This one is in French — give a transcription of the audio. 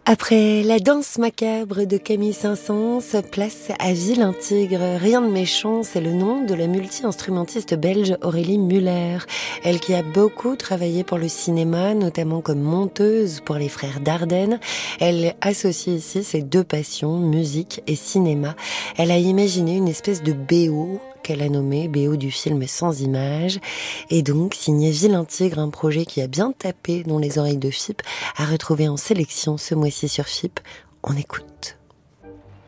Après la danse macabre de Camille Saint-Saëns, place à Vilain Tigre. Rien de méchant, c'est le nom de la multi-instrumentiste belge Aurélie Muller. Elle qui a beaucoup travaillé pour le cinéma, notamment comme monteuse pour les frères Dardenne. Elle associe ici ses deux passions, musique et cinéma. Elle a imaginé une espèce de BO qu'elle a nommé BO du film Sans images, et donc signé Vilain Tigre, un projet qui a bien tapé dans les oreilles de FIP, à retrouver en sélection ce mois-ci sur FIP. On écoute.